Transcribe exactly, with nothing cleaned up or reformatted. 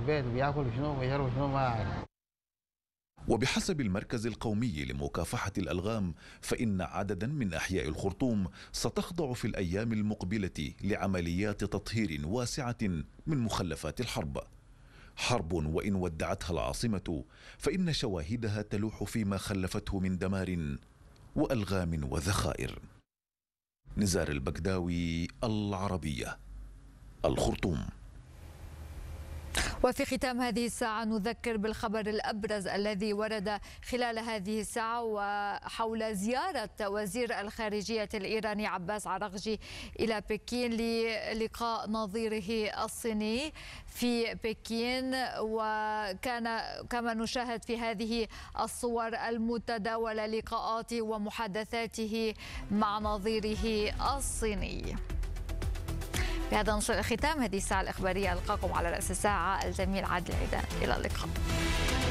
البيت وبياكل شنو ويشرب شنو ما أعرف. وبحسب المركز القومي لمكافحة الألغام فإن عددا من أحياء الخرطوم ستخضع في الأيام المقبلة لعمليات تطهير واسعة من مخلفات الحرب. حرب وإن ودعتها العاصمة فإن شواهدها تلوح فيما خلفته من دمار وألغام وذخائر. نزار البكداوي، العربية، الخرطوم. وفي ختام هذه الساعة نذكر بالخبر الأبرز الذي ورد خلال هذه الساعة وحول زيارة وزير الخارجية الإيراني عباس عراغجي إلى بكين للقاء نظيره الصيني في بكين. وكان كما نشاهد في هذه الصور المتداولة لقاءاته ومحادثاته مع نظيره الصيني. بهذا نصل ختام هذه الساعة الإخبارية. ألقاكم على رأس الساعة الزميل عادل عيدان. إلى اللقاء.